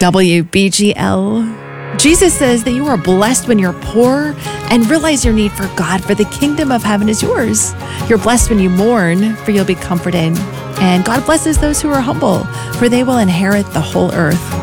WBGL. Jesus says that you are blessed when you're poor and realize your need for God, for the kingdom of heaven is yours. You're blessed when you mourn, for you'll be comforted. And God blesses those who are humble, for they will inherit the whole earth.